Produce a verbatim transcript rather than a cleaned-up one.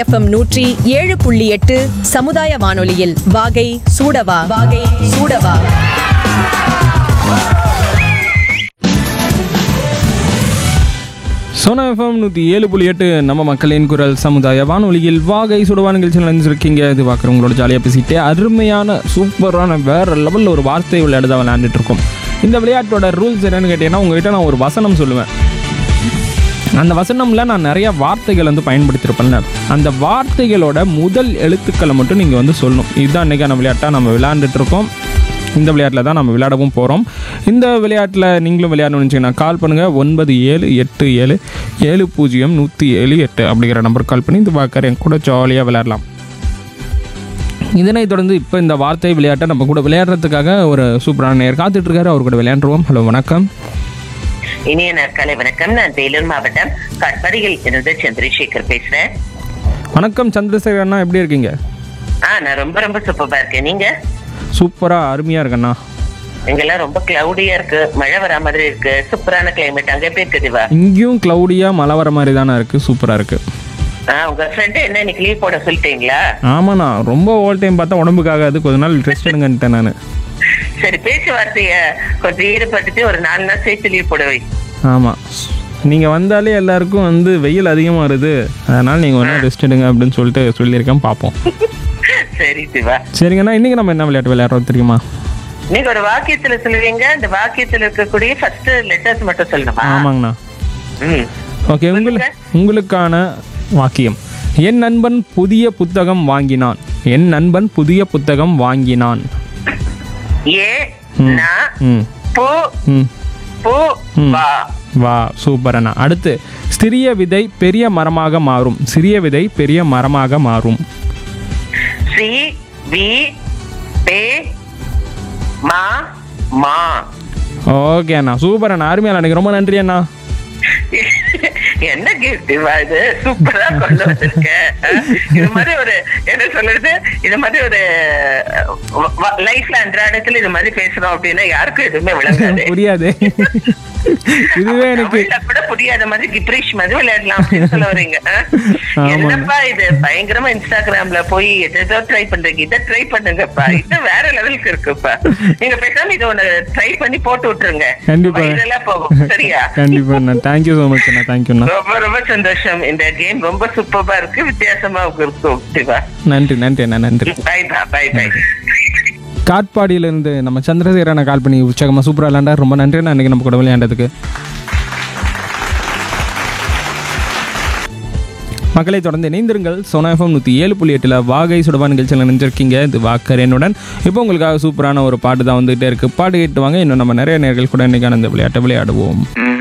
FM நூற்றி ஏழு புள்ளி எட்டு சமுதாய வானொலியில் வாகை சூடவா வாகை சூடவா. சோனா எஃப்எம் நூற்றி ஏழு புள்ளி எட்டு நம்ம மக்களின் குரல் சமுதாய வானொலியில் வாகை சுடவா நிகழ்ச்சியில் நினைச்சிருக்கீங்க. இது பார்க்குறவங்களோட ஜாலியாக பேசிட்டு அருமையான சூப்பரான வேறு லெவலில் ஒரு வார்த்தை விளையாட்டு தான் விளையாண்டுட்டு இருக்கோம். இந்த விளையாட்டோட ரூல்ஸ் என்னென்னு கேட்டீங்கன்னா, உங்கள்கிட்ட நான் ஒரு வசனம் சொல்லுவேன். அந்த வசனமில் நான் நிறையா வார்த்தைகள் வந்து பயன்படுத்தியிருப்பேன்ல, அந்த வார்த்தைகளோட முதல் எழுத்துக்களை மட்டும் நீங்கள் வந்து சொல்லணும். இதுதான் இன்றைக்கான விளையாட்டாக நம்ம விளையாண்டுட்ருக்கோம். இந்த விளையாட்டில் தான் நம்ம விளையாடவும் போகிறோம். இந்த விளையாட்டில் நீங்களும் விளையாடணும்னு வச்சிங்கன்னா கால் பண்ணுங்கள். ஒன்பது ஏழு எட்டு ஏழு ஏழு பூஜ்ஜியம் நூற்றி ஏழு எட்டு அப்படிங்கிற நம்பர் கால் பண்ணி இந்த வாக்கர் என் கூட ஜாலியாக விளையாடலாம். இதனை தொடர்ந்து இப்போ இந்த வார்த்தை விளையாட்டை நம்ம கூட விளையாடுறதுக்காக ஒரு சூப்பரான நேர் காத்துட்ருக்காரு. அவர் கூட விளையாண்டுருவோம். ஹலோ, வணக்கம். இனிய நாட்காலை வணக்கம். நான் வேலூர் மாவட்டம் கட்படியில் இருந்து சந்திரசேகர் பேசுறேன். வணக்கம் சந்திரசேகர் அண்ணா, எப்படி இருக்கீங்க? ஆ நான் ரொம்ப ரொம்ப சூப்பரா இருக்கேன். நீங்க? சூப்பரா அருமையா இருக்கண்ணா. இங்கெல்லாம் ரொம்ப கிளவுடியா இருக்கு, மழை வரா மாதிரி இருக்கு. சூப்பரான கிளைமேட். அங்க எப்படி இருக்கு திவா? இங்கேயும் கிளவுடியா மழை வர மாதிரி தானே இருக்கு. சூப்பரா இருக்கு. ஆஹ் உங்க ஃப்ரெண்டு என்ன இன்னைக்கு லீவ் போட சொல்லிட்டீங்களா? ஆமாண்ணா, ரொம்ப ஓல் டைம் பார்த்தா உடம்புக்காகாது, கொஞ்ச நாள் ரெஸ்ட் எடுங்கன்ட்டேன் நான். சரி, பேச்சுவார்த்தைய கொஞ்சம் ஈடுபட்டுட்டு ஒரு நாலு நாள் சேர்த்து லீவ் போடுவை. ஆமாம், நீங்கள் வந்தாலே எல்லாருக்கும் வந்து வெயில் அதிகமாக வருது, அதனால் நீங்கள் ஒன்றா ரெஸ்ட் எடுங்க அப்படின்னு சொல்லிட்டு சொல்லியிருக்கேன். பார்ப்போம். சரி சிவா. சரிங்கண்ணா, இன்றைக்கி நம்ம என்ன விளையாட்டு விளையாடுறோம் தெரியுமா? நீங்க ஒரு வாக்கியத்துல சொல்லுவீங்க. அந்த வாக்கியத்துல இருக்கக்கூடிய ஃபர்ஸ்ட் லெட்டர்ஸ் மட்டும் சொல்லணுமா? ஆமாங்கண்ணா. ம் ஓகே, உங்களுக்கு உங்களுக்கான வாக்கியம். என் நண்பன் புதிய புத்தகம் வாங்கினான். என் நண்பன் புதிய புத்தகம் வாங்கினான். ஏ நா பு பு வா. வா, சூப்பர் அண்ணா. அடுத்து, சிறிய விதை பெரிய மரமாக மாறும். சிறிய விதை பெரிய மரமாக மாறும். சி வி பே மா மா. ஓகே அண்ணா, சூப்பர் அண்ணா, அருமையா. எனக்கு ரொம்ப நன்றி அண்ணா. என்ன கிஃப்ட் இது, சூப்பரா கொண்டு வந்திருக்க. இது மாதிரி ஒரு என்ன சொல்றது, இது மாதிரி ஒரு லைஃப்ல அன்றாடத்துல இது மாதிரி பேசுறோம் அப்படின்னா யாருக்கும் எதுவுமே விளங்காது, புரியாது. இதுவே எனக்கு கூட புரியாத மாதிரி கிப்ரிஷ் மாதிரி விளையாடலாம் அப்படின்னு சொல்ல வரீங்க. என்னப்பா இது பயங்கரமா இன்ஸ்டாகிராம்ல போய் எதோ ட்ரை பண்றீங்க, இதை ட்ரை பண்ணுங்கப்பா, இது வேற லெவலுக்கு இருக்குப்பா. நீங்க பேசாம இதை ஒண்ணு ட்ரை பண்ணி போட்டு விட்டுருங்க. கண்டிப்பா இதெல்லாம் போகும். சரியா? கண்டிப்பா. தேங்க்யூ சோ மச் அண்ணா. தேங்க்யூ அண்ணா. ரொம்ப ரொம்ப சந்தோஷம். இந்த கேம் ரொம்ப சூப்பரா இருக்கு, வித்தியாசமா இருக்கும். நன்றி நன்றி அண்ணா, நன்றி. By by by. காட்பாடியிலிருந்து நம்ம சந்திரசேகரனை கால் பண்ணி உற்சாகமாக சூப்பராக விளையாண்டா. ரொம்ப நன்றி அண்ணா, அன்றைக்கி நம்ம கூட விளையாண்டதுக்கு. மக்களை தொடர்ந்து இணைந்திருங்கள். சோனா எஃப்எம் நூற்றி ஏழு புள்ளி எட்டில் வாகை சுடவா நிகழ்ச்சியில் நினைஞ்சிருக்கீங்க. இது வாக்கர் என்னுடன். இப்போ உங்களுக்காக சூப்பரான ஒரு பாட்டு தான் வந்துகிட்டே இருக்குது. பாட்டு கேட்டு வாங்க. இன்னும் நம்ம நிறைய நேர்கள் கூட இன்றைக்கான இந்த விளையாட்டை விளையாடுவோம்.